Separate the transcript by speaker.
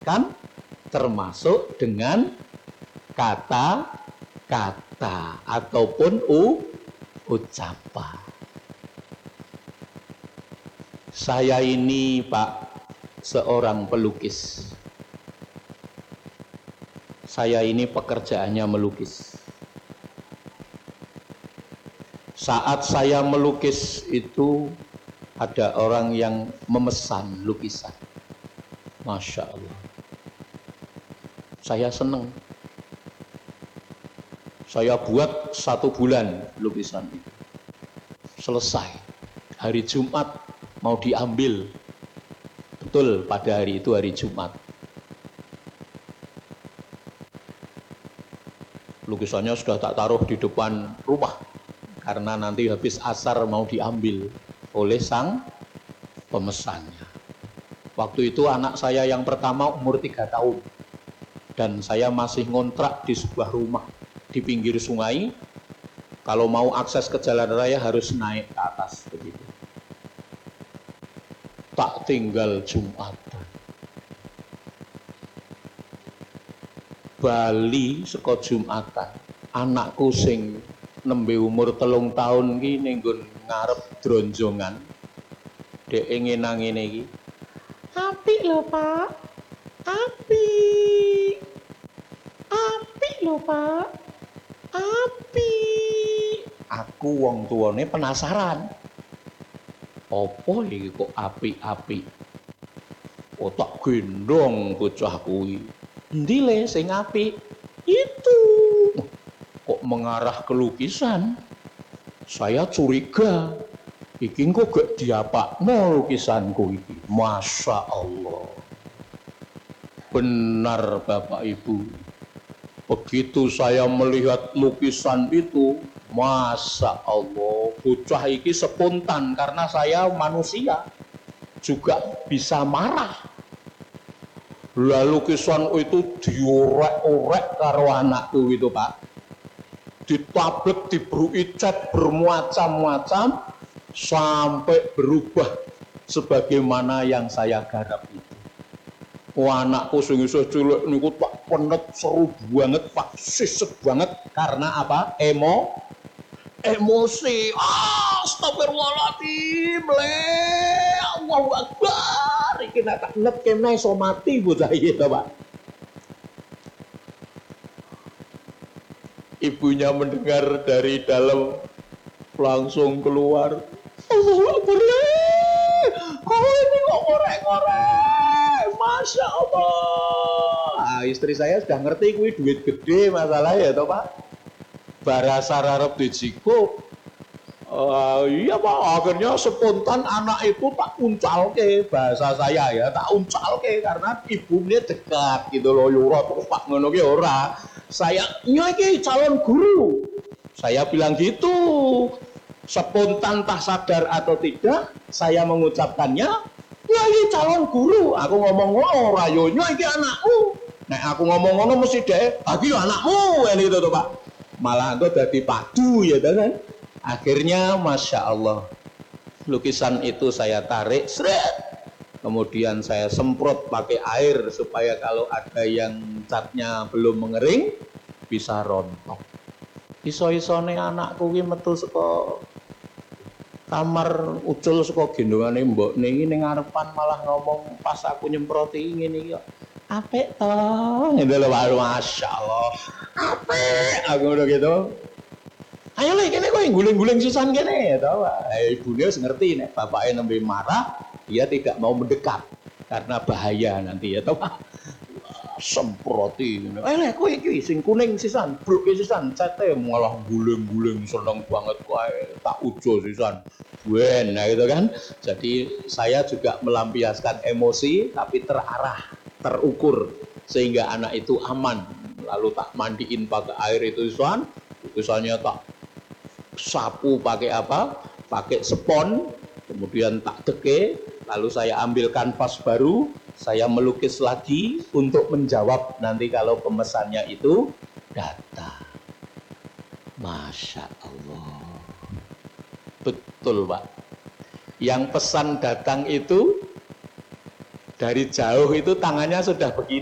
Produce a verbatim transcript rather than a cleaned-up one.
Speaker 1: kan termasuk dengan kata-kata ataupun u, ucapan. Saya ini Pak seorang pelukis. Saya ini pekerjaannya melukis. Saat saya melukis itu ada orang yang memesan lukisan. Masya Allah. Saya senang. Saya buat satu bulan lukisan itu. Selesai. Hari Jumat mau diambil. Betul, pada hari itu hari Jumat. Lukisannya sudah tak taruh di depan rumah. Karena nanti habis asar mau diambil oleh sang pemesannya. Waktu itu anak saya yang pertama umur tiga tahun. Dan saya masih ngontrak di sebuah rumah di pinggir sungai. Kalau mau akses ke jalan raya harus naik ke atas begitu. Tak tinggal Jumatan. Bali saka Jumatan. Anakku sing nembe umur telung tahun ki ning nggon ngarep dronjongan. Dek ngene-ngene iki. Apik lho, Pak. Apik. Apik lho, Pak. Apik. Aku wong tuane penasaran. Apa iki kok apik-apik? Otak gendong bocah kuwi. Endi le sing apik? Itu. Kok mengarah ke lukisan? Saya curiga. Iki kok gak diapakno lukisanku iki. Masya Allah. Benar Bapak Ibu. Begitu saya melihat lukisan itu, Masya Allah, bocah iki spontan karena saya manusia juga bisa marah. Lalu lukisan itu diorek-orek karo anakku itu Pak. Ditablet, diberi cat bermacam-macam sampai berubah sebagaimana yang saya garap itu. Wah, anakku sing isih cilik niku tak penet seru banget Pak, sisek banget karena apa? Emo emosi. Astagfirullahaladzim, le Allahu Akbar. Iki nek tak net kene iso mati bocah iki to, Pak. Ibunya mendengar dari dalam langsung keluar. Allahu Akbar. Kau ini kok ngorek-ngorek. Masya Allah. Nah, istri saya sudah ngerti kuwi duit gede masalah ya toh Pak. Barasa arep dijiko. Uh, iya Pak, akhirnya spontan anak itu tak uncalke bahasa saya ya, tak uncalke karena ibunya dekat gitu loh, yura terus Pak ngono ki ora. Saya nyaki calon guru. Saya bilang gitu. Spontan tak sadar atau tidak, saya mengucapkannya. Ya ini calon guru, aku ngomong ngono ora yo iki anakku. Nek aku ngomong ngono mesti dhek, "Ah iki anakmu." Ini itu tuh Pak. Malah engko dadi padu ya kan. Akhirnya Masya Allah, lukisan itu saya tarik, seret. Kemudian saya semprot pakai air supaya kalau ada yang catnya belum mengering bisa rontok. Iso-isone anakku ki metu saka kamar ucul saka gendongane mbokne iki ning ngarepan malah ngomong pas aku nyemproti ngene iki kok apik to ngene lho Pak. Masyaallah apik aku ngono gitu. Ayo le kene kowe guling-guling sisan kene to Pak. Eh, ibune wis ngerti nek bapake nembe marah dia tidak mau mendekat karena bahaya nanti ya to Pak. Semproti ngene. Eh lek kowe iki sing kuning sisan, bruke sisan, cete malah guling-guling seneng banget kowe. Tak ujo sisan. Ben, nah gitu kan. Jadi saya juga melampiaskan emosi tapi terarah, terukur sehingga anak itu aman. Lalu tak mandiin pakai air itu sisan, misalnya tak sapu pakai apa? Pakai spons, kemudian tak teke, lalu saya ambil kanvas baru. Saya melukis lagi untuk menjawab nanti kalau pemesannya itu datang. Masya Allah. Betul Pak. Yang pesan datang itu dari jauh itu tangannya sudah begini.